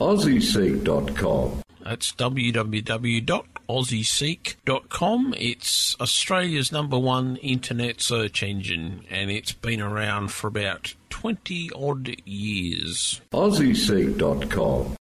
AussieSeek.com. That's www.aussieseek.com. It's Australia's #1 internet search engine, and it's been around for about 20-odd years. AussieSeek.com.